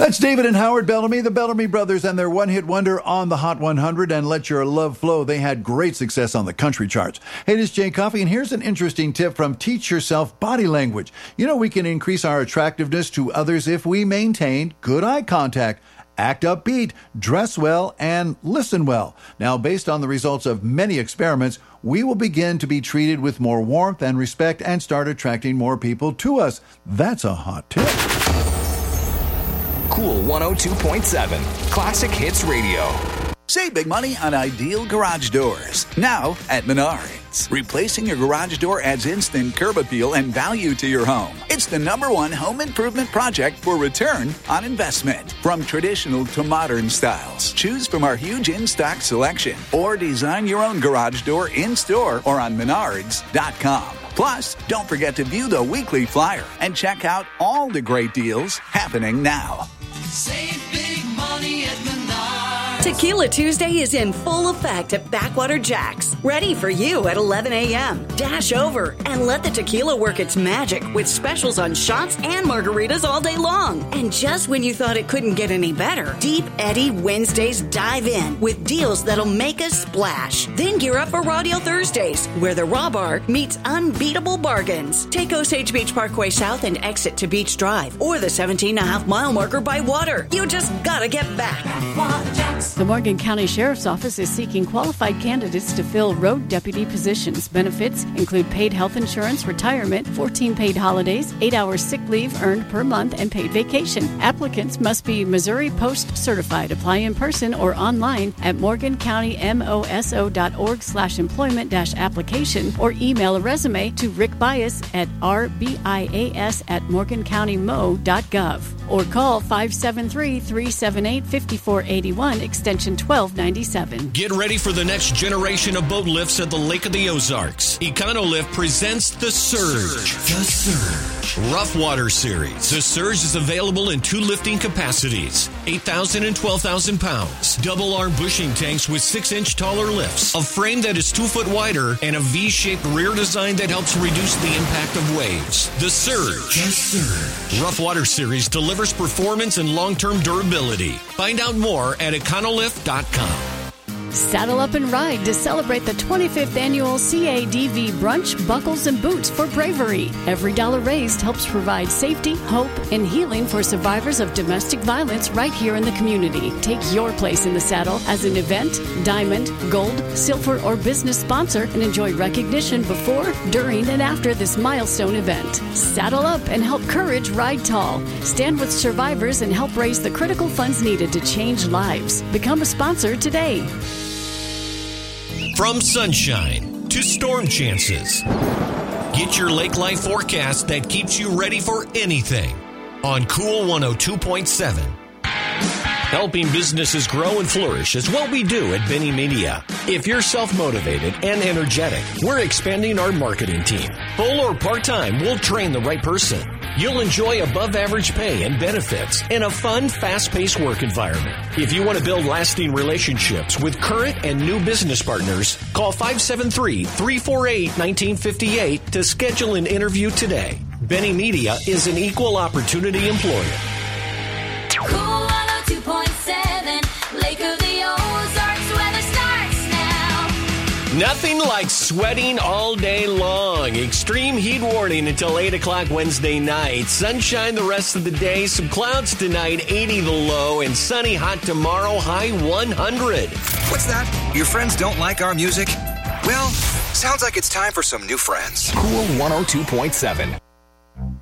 That's David and Howard Bellamy, the Bellamy Brothers, and their one-hit wonder on the Hot 100 and Let Your Love Flow. They had great success on the country charts. Hey, this is Jay Coffey, and here's an interesting tip from Teach Yourself Body Language. You know, we can increase our attractiveness to others if we maintain good eye contact, act upbeat, dress well, and listen well. Now, based on the results of many experiments, we will begin to be treated with more warmth and respect and start attracting more people to us. That's a hot tip. Cool 102.7, Classic Hits Radio. Save big money on Ideal Garage Doors. Now at Menards. Replacing your garage door adds instant curb appeal and value to your home. It's the #1 home improvement project for return on investment. From traditional to modern styles, choose from our huge in-stock selection or design your own garage door in-store or on Menards.com. Plus, don't forget to view the weekly flyer and check out all the great deals happening now. Save big money at Menards. Tequila Tuesday is in full effect at Backwater Jack's. Ready for you at 11 a.m. Dash over and let the tequila work its magic with specials on shots and margaritas all day long. And just when you thought it couldn't get any better, Deep Eddy Wednesdays dive in with deals that'll make us splash. Then gear up for Rodeo Thursdays, where the Raw Bar meets unbeatable bargains. Take Osage Beach Parkway South and exit to Beach Drive, or the 17.5-mile marker by water. You just gotta get back. The Morgan County Sheriff's Office is seeking qualified candidates to fill road deputy positions. Benefits include paid health insurance, retirement, 14 paid holidays, 8 hours sick leave earned per month, and paid vacation. Applicants must be Missouri Post certified. Apply in person or online at morgancountymoso.org/employment-application or email a resume to Rick Bias at rbias@morgancountymo.gov or call 573-378-5481 extension 1297. Get ready for the next generation of boat lifts at the Lake of the Ozarks. Econolift presents The Surge. The Surge. Rough Water Series. The Surge is available in 2 lifting capacities, 8,000 and 12,000 pounds. Double arm bushing tanks with 6-inch taller lifts, a frame that is 2 foot wider, and a V-shaped rear design that helps reduce the impact of waves. The Surge. The Surge. Rough Water Series delivers performance and long-term durability. Find out more at econolift.com. Saddle up and ride to celebrate the 25th annual CADV Brunch, Buckles, and Boots for Bravery. Every dollar raised helps provide safety, hope, and healing for survivors of domestic violence right here in the community. Take your place in the saddle as an event, diamond, gold, silver, or business sponsor and enjoy recognition before, during, and after this milestone event. Saddle up and help courage ride tall. Stand with survivors and help raise the critical funds needed to change lives. Become a sponsor today. From sunshine to storm chances, get your lake life forecast that keeps you ready for anything on Cool 102.7. Helping businesses grow and flourish is what we do at Benny Media. If you're self-motivated and energetic, we're expanding our marketing team. Full or part-time, we'll train the right person. You'll enjoy above-average pay and benefits in a fun, fast-paced work environment. If you want to build lasting relationships with current and new business partners, call 573-348-1958 to schedule an interview today. Benny Media is an equal opportunity employer. Cool 102.7, Lake of the Ozarks, weather starts now. Nothing like sweating all day long. Extreme heat warning until 8 o'clock Wednesday night. Sunshine the rest of the day. Some clouds tonight, 80 the low, and sunny hot tomorrow, high 100. What's that? Your friends don't like our music? Well, sounds like it's time for some new friends. Cool 102.7.